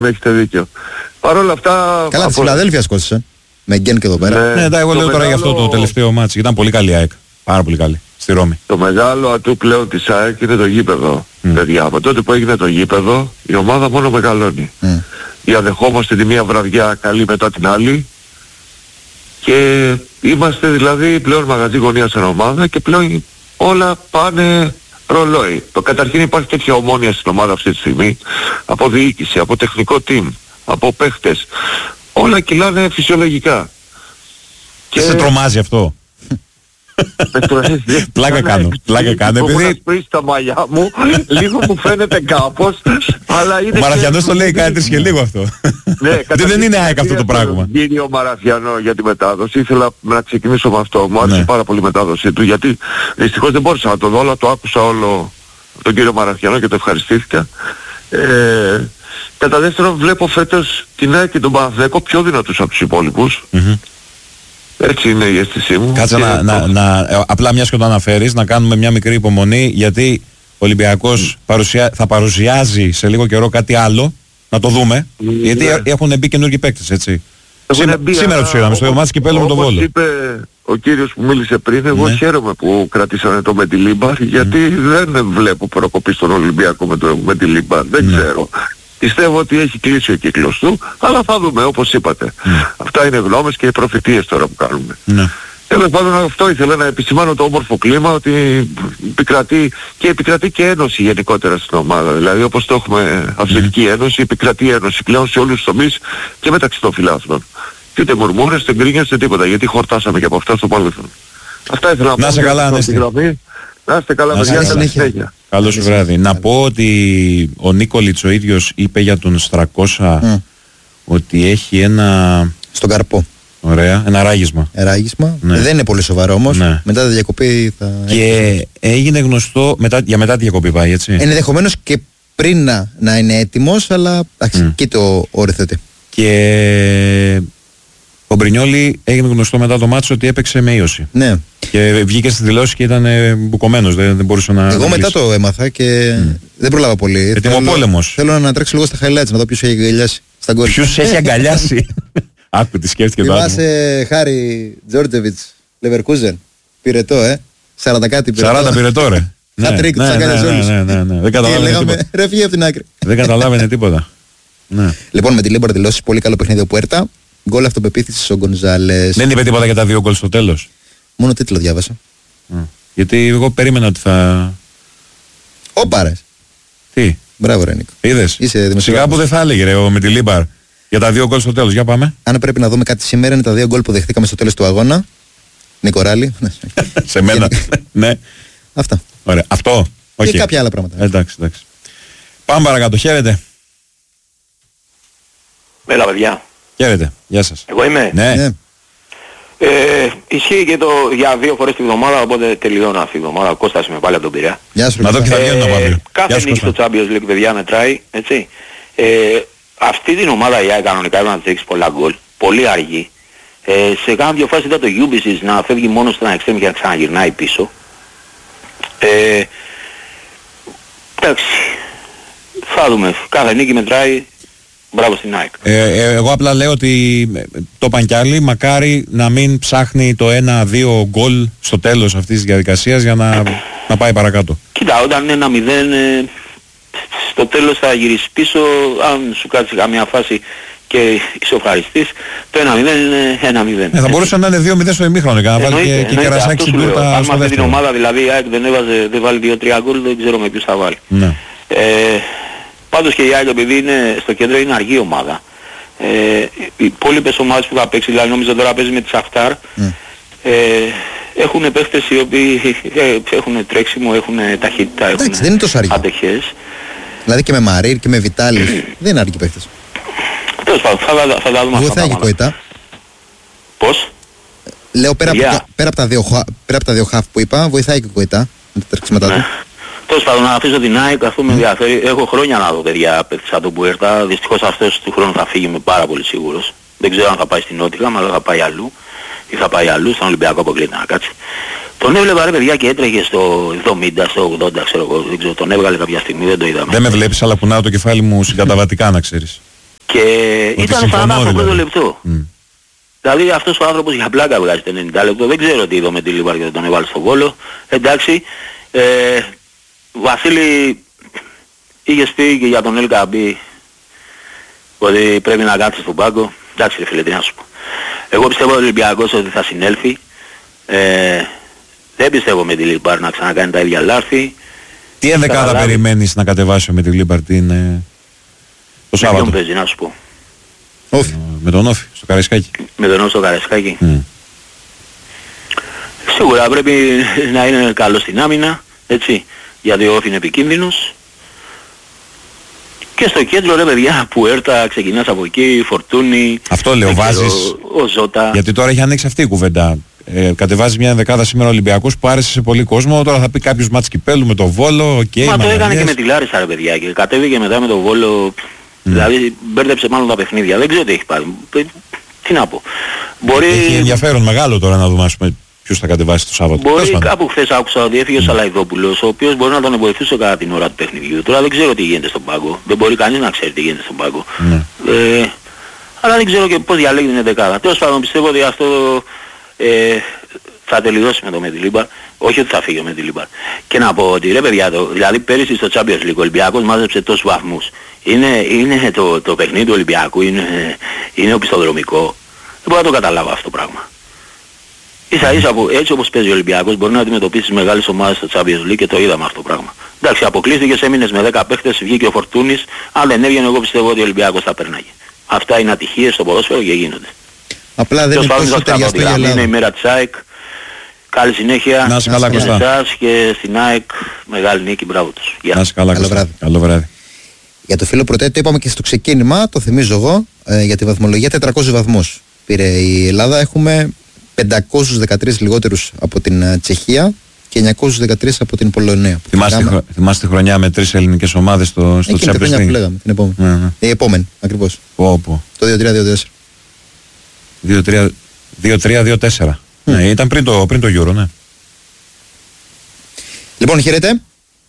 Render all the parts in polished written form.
έχετε δίκιο. Παρ' όλα αυτά... Καλά, τη Φιλαδέλφια σκότωσε. Με Γκέν και εδώ πέρα. Ναι, εγώ λέω τώρα για αυτό το τελευταίο μάτσι. Ήταν πολύ καλή η ΑΕΚ. Πάρα πολύ καλή. Στη Ρώμη. Το μεγάλο ατού πλέον της ΑΕΚ είναι το γήπεδο. Παιδιά, από τότε που έγινε το γήπεδο, η ομάδα μόνο μεγαλώνει. Διαδεχόμαστε τη μία βραδιά καλή μετά την άλλη και είμαστε δηλαδή πλέον μαγαζί γωνία σαν ομάδα και πλέον όλα πάνε ρολόι. Το καταρχήν υπάρχει τέτοια ομόνοια στην ομάδα αυτή τη στιγμή, από διοίκηση, από τεχνικό team, από παίχτες. Όλα κυλάνε φυσιολογικά. Και σε τρομάζει αυτό? Πλάκα κάνω, επειδή πριν στα μαλλιά μου λίγο μου φαίνεται κάπως, αλλά είναι... Ο Μαραθιανός το λέει κάτι και λίγο αυτό. Δεν είναι ΑΕΚ αυτό το πράγμα. Κύριο Μαραθιανό για τη μετάδοση, ήθελα να ξεκινήσω με αυτό. Μου άρεσε πάρα πολύ η μετάδοση του, γιατί δυστυχώς δεν μπόρεσα να το δω, αλλά το άκουσα όλο τον κύριο Μαραθιανό και το ευχαριστήθηκα. Κατά δεύτερον, βλέπω φέτος την ΑΕΚ και τον Παναθηναϊκό πιο δυνατούς από τους υπόλοιπους. Έτσι είναι η αίσθησή μου. Κάτσε απλά μιας και το αναφέρεις, να κάνουμε μια μικρή υπομονή, γιατί ο Ολυμπιακός θα παρουσιάζει σε λίγο καιρό κάτι άλλο, να το δούμε, γιατί έχουν μπει καινούργιοι παίκτες, έτσι. Σήμερα τους είδαμε στο μάτς κυπέλλου με τον Βόλο. Όπως είπε ο κύριος που μίλησε πριν, εγώ χαίρομαι που κρατήσανε το Μεντιλίμπαρ, γιατί δεν βλέπω προκοπή στον Ολυμπιακό με το Μεντιλίμπαρ, δεν ξέρω. Πιστεύω ότι έχει κλείσει ο κύκλος του, αλλά θα δούμε όπως είπατε. Αυτά είναι γνώμες και προφητείες τώρα που κάνουμε. Τέλος πάντων, αυτό ήθελα να επισημάνω, το όμορφο κλίμα, ότι επικρατεί και ένωση γενικότερα στην ομάδα. Δηλαδή όπως το έχουμε αθλητική ένωση, επικρατεί ένωση πλέον σε όλους τους τομείς και μεταξύ των φιλάθλων. Και ούτε μουρμούρες, ούτε γκρίνιες, ούτε τίποτα, γιατί χορτάσαμε και από αυτά στο παρελθόν. Αυτά ήθελα να πω. Να σε καλά, Ανέστη. Να είστε καλά, παιδιά, καλή συνέχεια. Καλό σου βράδυ. Να πω ότι ο Νίκολιτς ο ίδιος είπε για τον Στρακώσα ότι έχει ένα... Στον καρπό. Ωραία, ένα ράγισμα. Δεν είναι πολύ σοβαρό όμως. Μετά τη διακοπή θα... Και έγινε γνωστό, για μετά τη διακοπή πάει, έτσι. Ενδεχομένως και πριν να είναι έτοιμος, αλλά εκεί το οριθετεί. Και... ο Μπρινιόλι έγινε γνωστό μετά το μάτσο ότι έπαιξε με ίωση. Ναι. Και βγήκε στη δηλώση και ήταν μπουκωμένος, δεν μπορούσε να... Εγώ μετά το έμαθα και δεν προλάβα πολύ. Ετοιμοπόλεμος. Θέλω να τρέξω λίγο στα highlights, να δω ποιος έχει αγκαλιάσει στα γκολ. Ποιος έχει αγκαλιάσει? Άκου τι σκέφτηκε το άτομο. Θυμάσαι Χάρη Τζόρτζεβιτς, Λεβερκούζεν, πυρετό, 40 κάτι πυρετό. 40 πυρετό, ρε. Χατρίκ, τους αγκαλιάζει όλους. Δεν καταλάβαινε τίποτα. Ρε φύγε από την άκρη. Δεν καταλάβαινε τίποτα. Λοιπόν, με τη Λίμπορ δηλώσει πολύ καλό παιχνίδι ο Πουέρτα. Γκολ αυτοπεποίθησης ο Γκονζάλες. Δεν είπε τίποτα για τα 2 γκολ στο τέλος? Μόνο τίτλο διάβασα. Γιατί εγώ περίμενα ότι θα... Πάρες. Τι? Μπράβο ρε Νίκο. Είδες? Σιγά που δεν θα έλεγε ρε με τη Λίμπαρ για τα 2 γκολ στο τέλος. Για πάμε. Αν πρέπει να δούμε κάτι σήμερα, είναι τα 2 γκολ που δεχτήκαμε στο τέλος του αγώνα. Νίκο Ράλη. Σε μένα. Ναι. Αυτά. Ωραία. Αυτό. Και κάποια άλλα πράγματα. Εντάξει. Πάμε παρακάτω. Χαίρετε. Έλα παιδιά. Χαίρετε. Γεια σας. Εγώ είμαι. Ναι. Ισχύει και για 2 φορές τη βδομάδα, οπότε τελειώνω αυτή τη βδομάδα. Ο Κώστας είμαι πάλι από τον Πειραιά. Γεια σου. Να δω και θα βγαίνουν αύριο. Κάθε νίκη στο Champions League, παιδιά, μετράει, έτσι. Αυτή την ομάδα η ΑΕΚ κανονικά έπρεπε να τρέξει πολλά γκολ. Πολύ αργή. Σε κάνα 2 φάσεις είδα το Γιούμπισις να φεύγει μόνο στον εξτρέμ και να ξαναγυρνάει πίσω. Εντάξει. Θα δούμε. Κάθε νίκη μετράει. Μπράβο στην ΑΕΚ. Εγώ απλά λέω ότι το είπαν κι άλλοι, μακάρι να μην ψάχνει το 1-2 γκολ στο τέλος αυτής της διαδικασίας για να πάει παρακάτω. Κοίτα, όταν είναι 1-0 στο τέλος θα γυρίσεις πίσω, αν σου κάτσει καμιά φάση και είσαι ευχαριστής, το 1-0 είναι 1-0. Θα μπορούσε να είναι 2-0 στο ημίχρονο και να βάλει και κερασάκι στην τούρτα. Αν αυτή την ομάδα δηλαδή η ΑΕΚ δεν βάλει 2-3 γκολ, δεν ξέρω με ποιους θα βάλει. Ναι. Πάντως και η ΑΕΚ, επειδή είναι στο κέντρο, είναι αργή ομάδα. Οι υπόλοιπες ομάδες που θα παίξει, δηλαδή νομίζω τώρα παίζει με τη Σαχτάρ, έχουν παίχτες οι οποίοι έχουν τρέξιμο, έχουν ταχύτητα, έχουν αντεχές. Δηλαδή και με Μαρίρ και με Βιτάλη δεν είναι αργοί παίχτες. Τέλος πάντων, θα τα δούμε αυτά τα πράγματα. Πώς? Λέω πέρα από τα δύο χαφ που είπα, βοηθάει και ο Κοϊτά με τα τρεξίματά του. Τέλος πάντων, να αφήσω την ΑΕΚ, αυτό με ενδιαφέρει. Έχω χρόνια να δω παιδιά παίκτης σαν τον Πουέρτα. Δυστυχώς αυτός του χρόνου θα φύγει, είμαι πάρα πολύ σίγουρος. Δεν ξέρω αν θα πάει στην Νότια, αλλά θα πάει αλλού. Ή θα πάει αλλού, στον Ολυμπιακό αποκλείται να κάτσει. Τον έβλεπα ρε παιδιά και έτρεχε στο 70, στο 80, ξέρω εγώ. Δεν ξέρω, τον έβγαλε κάποια στιγμή, δεν το είδαμε. Δεν με βλέπεις, αλλά κουνάω το κεφάλι μου συγκαταβατικά να ξέρεις. Και ήταν 40 λεπτό. Δηλαδή αυτός ο άνθρωπος για πλάκα βγάζει το 90 λεπτό. Δεν ξέρω τι είδω με τη Λίμπαρ και δεν τον έβαλε στον Βόλο. Εντάξει, Βασίλη, είχες πει και για τον Ελκαμπή ότι πρέπει να κάτσει στον πάγκο. Εντάξει ρε φίλε, τι να σου πω. Εγώ πιστεύω ο Ολυμπιακός ότι θα συνέλθει. Δεν πιστεύω με τη Λίμπαρ να ξανακάνει τα ίδια λάθη. Τι ενδεκάδα περιμένεις να κατεβάσει με τη Λίμπαρ το Σάββατο? Με ποιον παίζει να σου πω? Όφι. Με τον Όφι, στο Καραϊσκάκι. Με τον Όφι στο Καραϊσκάκι. Σίγουρα πρέπει να είναι καλό στην άμυνα, έτσι, γιατί ο Όφι είναι επικίνδυνος. Και στο κέντρο ρε παιδιά, Πουέρτα, ξεκινάς από εκεί, Φορτούνι. Αυτό λέω, βάζεις. Ο Ζώτα. Γιατί τώρα έχει ανοίξει αυτή η κουβέντα. Κατεβάζει μια ενδεκάδα σήμερα ο Ολυμπιακός που άρεσε σε πολύ κόσμο. Τώρα θα πει κάποιος μάτς κυπέλου με το Βόλο. Okay, μα το έκανε και με τη Λάρισα ρε παιδιά και κατέβηκε μετά με το Βόλο. Δηλαδή μπέρδεψε μάλλον τα παιχνίδια. Δεν ξέρω τι έχει πάρει. Τι να πω. Έχει ενδιαφέρον μεγάλο τώρα να δούμε, ας πούμε, ποιος θα κατεβάσει το Σάββατο. Μπορεί κάπου χθες άκουσα ότι έφυγε ο Σαλαϊδόπουλος, ο οποίος μπορεί να τον βοηθούσε κατά την ώρα του παιχνιδιού. Τώρα δεν ξέρω τι γίνεται στον πάγκο. Δεν μπορεί κανείς να ξέρει τι γίνεται στον πάγκο. Αλλά δεν ξέρω και πώς διαλέγει την δεκάδα. Τέλος πάντων πιστεύω ότι αυτό θα τελειώσει με το Μεντιλίμπαρ. Όχι ότι θα φύγει ο Μεντιλίμπαρ. Και να πω ότι ρε παιδιά, δηλαδή πέρυσι στο Champions League ο Ολυμπιακός μάζεψε τόσους βαθμούς. Είναι το παιχνίδι του Ολυμπιακού, είναι οπισθοδρομικό. Δεν μπορώ να το καταλάβω αυτό το πράγμα. Ίσα ίσα έτσι όπως παίζει ο Ολυμπιακός μπορεί να αντιμετωπίσεις μεγάλες ομάδες στο Champions League και το είδαμε αυτό το πράγμα. Εντάξει, αποκλείστηκες, έμεινες με 10 παίχτες, βγήκε ο Φορτούνης, αν δεν έβγαινε εγώ πιστεύω ότι ο Ολυμπιακός θα περνάγε. Αυτά είναι ατυχίες στο ποδόσφαιρο και γίνονται. Απλά δεν είναι τόσο ταιριαστό για Ελλάδα. Είναι η μέρα της ΑΕΚ. Καλή συνέχεια. Να είσαι καλά, Κωστά. Εσάς και στην ΑΕΚ μεγάλη νίκη, μπράβο τους. Να είσαι καλά, Κωστά. Καλό βράδυ. Για το φίλο Πρωτέ, το είπαμε και στο ξεκίνημα, το θυμίζω εγώ, για τη βαθμολογία 400 βαθμούς πήρε η Ελλάδα. Έχουμε 513 λιγότερους από την Τσεχία και 913 από την Πολωνία. Θυμάστε χρονιά με 3 ελληνικές ομάδες στο Champions League? Εκείνη τη χρονιά που λέγαμε, την επόμενη. Η επόμενη, ακριβώς. Το 2-3-2-4. 2-3-2-4. Ναι, ήταν πριν το Euro, ναι. Λοιπόν, χαίρετε.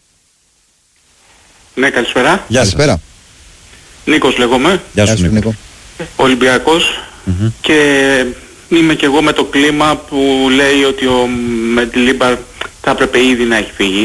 Ναι, καλησπέρα. Γεια σας. Καλησπέρα. Νίκος λέγομαι. Γεια σου, Νίκο. Ολυμπιακός και είμαι και εγώ με το κλίμα που λέει ότι ο Μεντιλίμπαρ θα έπρεπε ήδη να έχει φύγει.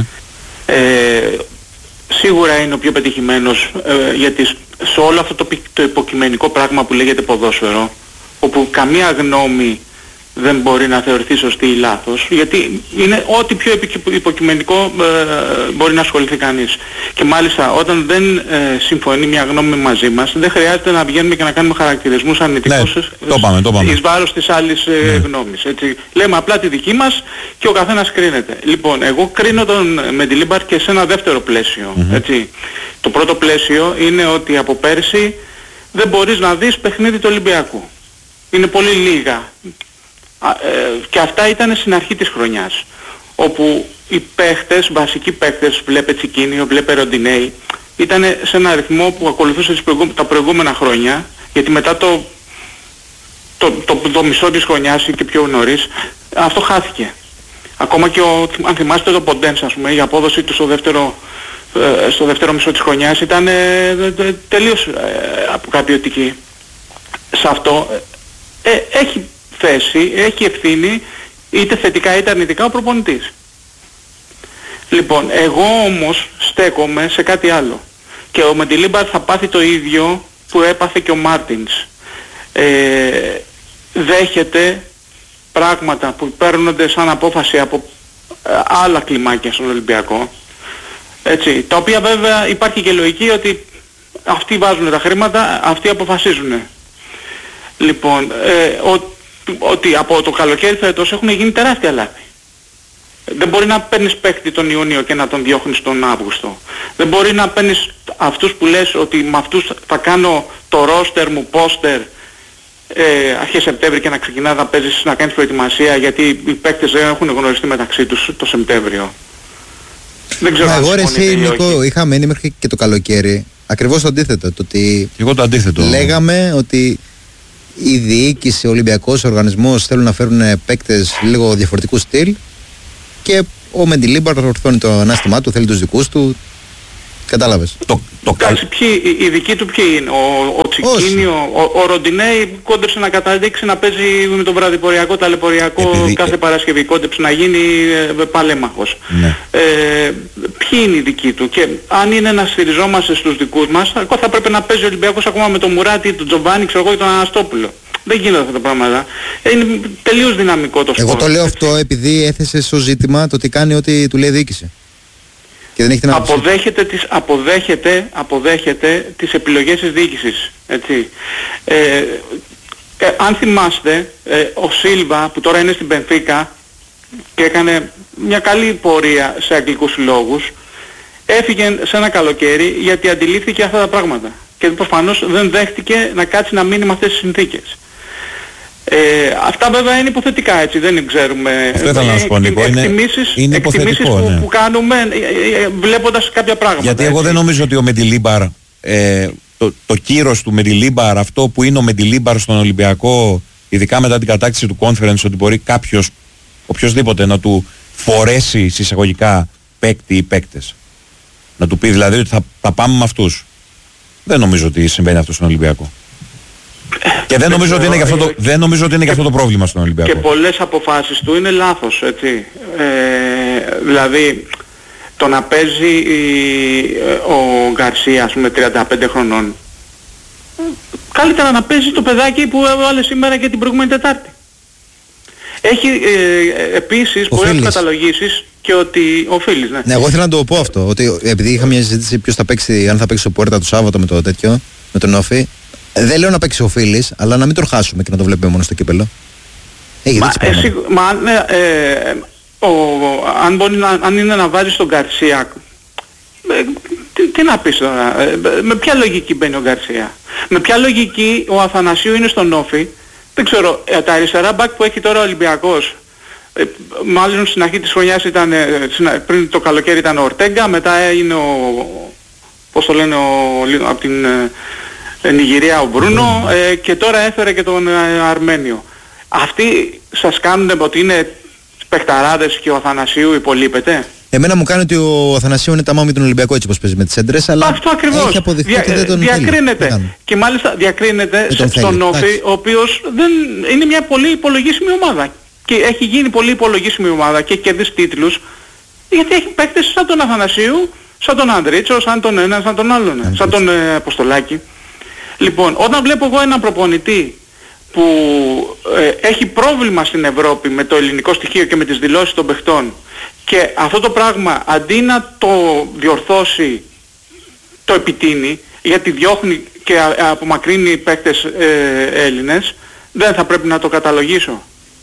Σίγουρα είναι ο πιο πετυχημένος γιατί σε όλο αυτό το υποκειμενικό πράγμα που λέγεται ποδόσφαιρο, όπου καμία γνώμη δεν μπορεί να θεωρηθεί σωστή ή λάθος, γιατί είναι ό,τι πιο υποκειμενικό μπορεί να ασχοληθεί κανείς. Και μάλιστα όταν δεν συμφωνεί μια γνώμη μαζί μας, δεν χρειάζεται να βγαίνουμε και να κάνουμε χαρακτηρισμούς αρνητικούς εις βάρος της άλλης γνώμης. Έτσι. Λέμε απλά τη δική μας και ο καθένας κρίνεται. Λοιπόν, εγώ κρίνω τον Μεντιλίμπαρ και σε ένα δεύτερο πλαίσιο. Έτσι. Το πρώτο πλαίσιο είναι ότι από πέρσι δεν μπορείς να δεις παιχνίδι του Ολυμπιακού. Είναι πολύ λίγα. Και αυτά ήταν στην αρχή της χρονιάς, όπου οι παίχτες, βασικοί παίχτες, βλέπε Τσικίνιο, βλέπε Ροντινέι, ήταν σε ένα αριθμό που ακολουθούσε τα προηγούμενα χρόνια, γιατί μετά το μισό της χρονιάς ή και πιο νωρίς, αυτό χάθηκε. Ακόμα και αν θυμάστε το Ποντένς, ας πούμε, η απόδοση του στο δεύτερο μισό της χρονιάς ήταν τελείως αποκαπιωτική. Σε αυτό έχει θέση, έχει ευθύνη είτε θετικά είτε αρνητικά ο προπονητής. Λοιπόν, εγώ όμως στέκομαι σε κάτι άλλο και ο Μεντιλίμπαρ θα πάθει το ίδιο που έπαθε και ο Μάρτινς. Δέχεται πράγματα που παίρνονται σαν απόφαση από άλλα κλιμάκια στον Ολυμπιακό, έτσι, τα οποία βέβαια υπάρχει και λογική ότι αυτοί βάζουν τα χρήματα, αυτοί αποφασίζουν. Λοιπόν, ότι από το καλοκαίρι φέτος έχουν γίνει τεράστια λάθη. Δεν μπορεί να παίρνεις παίκτη τον Ιούνιο και να τον διώχνεις τον Αύγουστο. Δεν μπορεί να παίρνεις αυτούς που λες ότι με αυτούς θα κάνω το ρόστερ μου, πόστερ αρχές Σεπτέμβρη και να ξεκινάς να παίζεις, να κάνεις προετοιμασία, γιατί οι παίκτες δεν έχουν γνωριστεί μεταξύ τους το Σεπτέμβριο. Δεν ξέρω αν εσύ, Νίκο, είχα μένει μέχρι και το καλοκαίρι ακριβώς το αντίθετο. Το ότι εγώ το αντίθετο. Λέγαμε ότι η διοίκηση, ο Ολυμπιακός, ο οργανισμός θέλουν να φέρουν παίκτες λίγο διαφορετικού στυλ και ο Μεντιλίμπαρ ορθώνει το ανάστημά του, θέλει τους δικούς του. Κατάλαβες. Εντάξει, οι δικοί του ποιοι είναι? Ο Τσικίνιο, ο Ροντινέι κόντεψε να καταδείξει να παίζει με τον βραδιποριακό ταλαιπωριακό κάθε Παρασκευή. Κόντεψε να γίνει παλέμαχος. Ναι. Ποιοι είναι οι δικοί του? Και αν είναι να στηριζόμαστε στους δικούς μας, θα πρέπει να παίζει ο Ολυμπιακός ακόμα με τον Μουράτη, τον Τζοβάνι, ξέρω εγώ, ή τον Αναστόπουλο. Δεν γίνονται αυτά τα πράγματα. Είναι τελείως δυναμικό το σπορ. Εγώ το λέω αυτό επειδή έθεσε στο ζήτημα το τι κάνει ό,τι του λέει διοίκηση. Και δεν έχει την αποδέχεται τις επιλογές της διοίκησης. Έτσι. Αν θυμάστε, ο Σίλβα που τώρα είναι στην Μπενφίκα και έκανε μια καλή πορεία σε αγγλικούς συλλόγους, έφυγε σε ένα καλοκαίρι γιατί αντιλήφθηκε αυτά τα πράγματα. Και προφανώς δεν δέχτηκε να κάτσει να μείνει με αυτές τις συνθήκες. Αυτά βέβαια είναι υποθετικά, έτσι, δεν ξέρουμε. Αυτό ήθελα να σου πω, Νίκο. Είναι υποθετικό, ναι. που κάνουμε βλέποντας κάποια πράγματα. Γιατί εγώ δεν νομίζω ότι ο Μεντιλίμπαρ, το κύρος του Μεντιλίμπαρ, αυτό που είναι ο Μεντιλίμπαρ στον Ολυμπιακό, ειδικά μετά την κατάκτηση του conference, ότι μπορεί κάποιος, οποιοσδήποτε, να του φορέσει συσσαγωγικά παίκτη ή παίκτες. Να του πει δηλαδή ότι θα πάμε με αυτούς. Δεν νομίζω ότι συμβαίνει αυτό στον Ολυμπιακό. Και δεν νομίζω ότι είναι και αυτό το πρόβλημα στον Ολυμπιακό. Και πολλές αποφάσεις του είναι λάθος, έτσι. Δηλαδή, το να παίζει ο Γκαρσία, ας πούμε, 35 χρονών, καλύτερα να παίζει το παιδάκι που έβαλε σήμερα και την προηγούμενη Τετάρτη. Έχει επίσης πολλές καταλογίσεις και ότι ο Φίλης, ναι. Ναι, εγώ ήθελα να το πω αυτό, ότι επειδή είχα μια συζήτηση ποιος θα παίξει, αν θα παίξει ο Πουέρτα το Σάββατο με το τέτοιο, με τον Όφη. Δεν λέω να παίξει ο Φίλης, αλλά να μην τον χάσουμε και να το βλέπουμε μόνο στο κύπελλο. Έχει δείξει αν είναι να βάζεις τον Γκαρσία, τι να πεις τώρα, με ποια λογική μπαίνει ο Γκαρσία? Με ποια λογική ο Αθανασίου είναι στον Όφη? Δεν ξέρω, τα αριστερά μπακ που έχει τώρα ο Ολυμπιακός, μάλλον στην αρχή της χρονιάς ήταν, πριν το καλοκαίρι ήταν ο Ορτέγκα, μετά είναι πώς το λένε, από την Νιγηρία ο Μπρούνο, και τώρα έφερε και τον Αρμένιο. Αυτοί σας κάνουν ότι είναι παιχταράδες και ο Αθανασίου υπολείπεται? Εμένα μου κάνει ότι ο Αθανασίου είναι ταμάου με τον Ολυμπιακό, έτσι πως παίζει με τις έντρες, αλλά αυτό ακριβώς. Έχει αποδειχθεί ότι δεν τον διακρίνεται. Θέλει. Και μάλιστα διακρίνεται στον Όφη, ο οποίος είναι μια πολύ υπολογίσιμη ομάδα. Και έχει γίνει πολύ υπολογίσιμη ομάδα και κερδίσει τίτλους, γιατί έχει παίκτες σαν τον Αθανασίου, σαν τον Ανδρίτσο, σαν τον ένα, σαν τον άλλον, σαν τον Αποστολάκη. Λοιπόν, όταν βλέπω εγώ έναν προπονητή που έχει πρόβλημα στην Ευρώπη με το ελληνικό στοιχείο και με τις δηλώσεις των παιχτών, και αυτό το πράγμα αντί να το διορθώσει το επιτείνει, γιατί διώχνει και απομακρύνει παίκτες Έλληνες, δεν θα πρέπει να το καταλογίσω?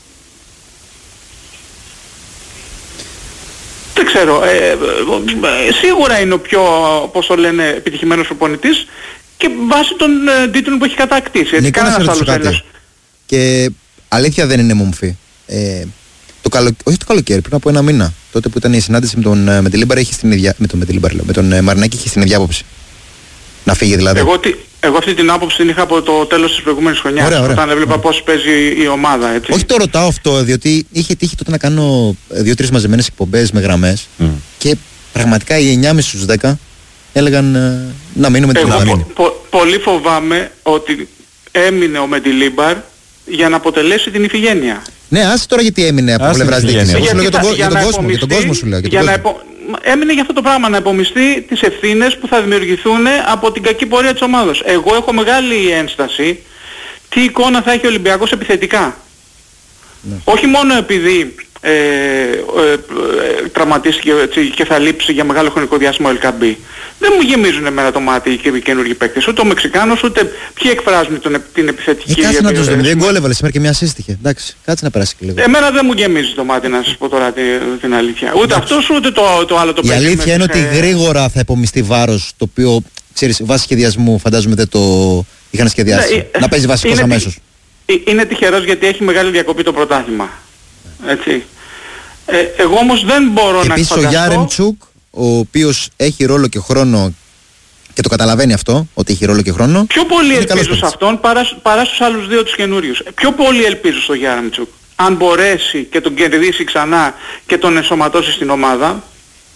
Δεν ξέρω, σίγουρα είναι ο πιο, πώς το λένε, επιτυχημένος προπονητής και βάσει των τίτλων που έχει κατακτήσει. Έτσι, κανένας άλλος Έλληνας. Και αλήθεια δεν είναι μομφή. Όχι το καλοκαίρι, πριν από ένα μήνα, τότε που ήταν η συνάντηση με τον Μεντιλίμπαρ, με τον Μαρινάκη, είχε την ίδια άποψη. Να φύγει δηλαδή. Εγώ αυτή την άποψη την είχα από το τέλος της προηγούμενης χρονιάς. Ωραία. Όταν έβλεπα πώς παίζει η ομάδα. Έτσι. Όχι, το ρωτάω αυτό, διότι είχε τύχει τότε να κάνω 2-3 μαζεμένες εκπομπές με γραμμές και πραγματικά οι 9.30 στους 10 έλεγαν να μείνουμε την Ελλάδα. Πολύ φοβάμαι ότι έμεινε ο Μεντιλίμπαρ για να αποτελέσει την Ιφηγένεια. Ναι, άσε τώρα γιατί έμεινε από πλευράς διοίκησης. Εγώ σου λέω για τον κόσμο σου λέω. Έμεινε για αυτό το πράγμα, να επομιστεί τις ευθύνες που θα δημιουργηθούν από την κακή πορεία της ομάδας. Εγώ έχω μεγάλη ένσταση τι εικόνα θα έχει ο Ολυμπιακός επιθετικά. Ναι. Όχι μόνο επειδή τραυματίστηκε και θα λείψει για μεγάλο χρονικό διάστημα ο Ελκαμπή. Δεν μου γεμίζουν εμένα το μάτι και οι καινούργιοι παίκτες. Ούτε ο Μεξικάνος, ούτε ποιοι εκφράζουν την επιθετική. Κάτσε να τους δούμε. Δεν γκόλευαλε σήμερα και μια σύστοιχε. Εντάξει, κάτσε να περάσει και λίγο. Εμένα δεν μου γεμίζει το μάτι, να σας πω τώρα την αλήθεια. Ούτε αυτός ούτε το άλλο το παίκτη. Η αλήθεια είναι ότι γρήγορα θα υπομειστεί βάρος, το οποίο, ξέρεις, βάσει σχεδιασμού φαντάζομαι δεν το είχαν σχεδιάσει. Να παίζει βασικός αμέσως. Είναι τυχερός γιατί έχει μεγάλη διακοπή το πρωτάθλημα. Έτσι. Εγώ όμως δεν μπορώ να φανταστώ. Επίσης ο Γιάρεμτσουκ, ο οποίος έχει ρόλο και χρόνο και το καταλαβαίνει αυτό, ότι έχει ρόλο και χρόνο. Πιο πολύ ελπίζω σε αυτόν παρά στους άλλους δύο τους καινούριους. Πιο πολύ ελπίζω στο Γιάρεμτσουκ. Αν μπορέσει και τον κερδίσει ξανά και τον ενσωματώσει στην ομάδα,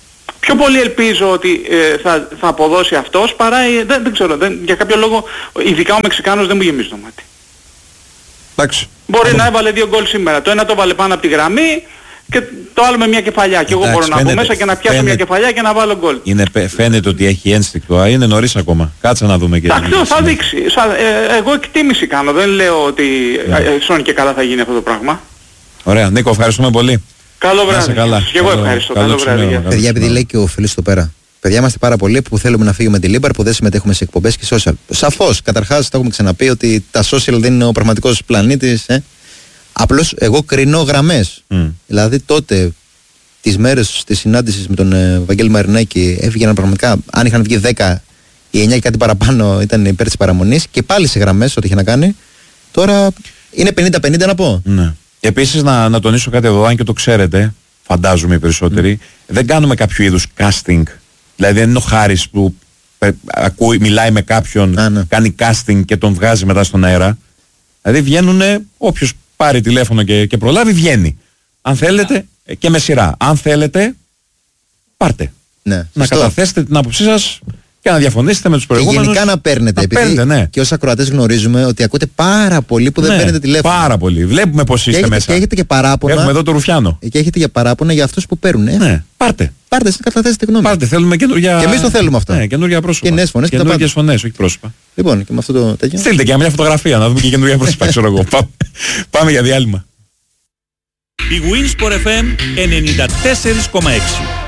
Πιο πολύ ελπίζω ότι θα αποδώσει αυτός παρά δεν ξέρω, για κάποιο λόγο ειδικά ο Μεξικάνος δεν μου γεμίζει το μάτι. Εντάξει. Μπορεί να έβαλε 2 γκολ σήμερα. Το ένα το βάλε πάνω από τη γραμμή και το άλλο με μια κεφαλιά. Και εγώ μπορώ να μπω μέσα και να πιάσω μια κεφαλιά και να βάλω γκολ. Φαίνεται ότι έχει ένστικτο. Είναι νωρίς ακόμα. Κάτσε να δούμε και αυτό θα δείξει. Εγώ εκτίμηση κάνω. Δεν λέω ότι σώνει και καλά θα γίνει αυτό το πράγμα. Ωραία. Νίκο, ευχαριστούμε πολύ. Καλό βράδυ. Και εγώ ευχαριστώ. Καλό βράδυ. Παιδιά, επειδή λέει και ο φίλος εδώ πέρα. Παιδιά, είμαστε πάρα πολλοί που θέλουμε να φύγουμε τη Λίμπαρ, που δεν συμμετέχουμε σε εκπομπές και social. Σαφώς, καταρχάς, το έχουμε ξαναπεί ότι τα social δεν είναι ο πραγματικός πλανήτης. Απλώς εγώ κρινώ γραμμές. Δηλαδή τότε, τις μέρες της συνάντησης με τον Βαγγέλη Μαρινάκη, έφυγαν πραγματικά, αν είχαν βγει 10, οι 9 και κάτι παραπάνω ήταν υπέρ της παραμονής και πάλι σε γραμμές ό,τι είχε να κάνει. Τώρα είναι 50-50 να πω. Ναι. Επίσης να τονίσω κάτι εδώ, αν και το ξέρετε, φαντάζομαι οι περισσότεροι, δεν κάνουμε κάποιο είδους casting. Δηλαδή δεν είναι ο Χάρης που μιλάει με κάποιον, κάνει casting και τον βγάζει μετά στον αέρα. Δηλαδή βγαίνουν, όποιος πάρει τηλέφωνο και προλάβει βγαίνει. Αν θέλετε και με σειρά. Αν θέλετε πάρτε. Ναι, να καταθέσετε την άποψή σας και να διαφωνήσετε με τους προηγούμενους. Και γενικά να παίρνετε. Επειδή και ως ακροατές γνωρίζουμε ότι ακούτε πάρα πολύ που δεν παίρνετε τηλέφωνο. Πάρα πολύ. Βλέπουμε πως είστε μέσα. Και έχετε και παράπονα. Έχουμε εδώ το Ρουφιάνο. Και έχετε και παράπονα για αυτούς που παίρνουν. Ναι. Πάρτε. Πάρτε, να καταθέσετε γνώμη. Πάρτε, θέλουμε καινούργια. Και εμείς το θέλουμε αυτό. Ναι, καινούργια πρόσωπα. Και νέες φωνές και καινούργιες φωνές, όχι πρόσωπα. Λοιπόν, και με αυτό το τέτοιο. Στείλτε και μια φωτογραφία να δούμε και καινούργια πρόσωπα, ξέρω εγώ. Πάμε για διάλειμμα. Η Winsport FM 94,6.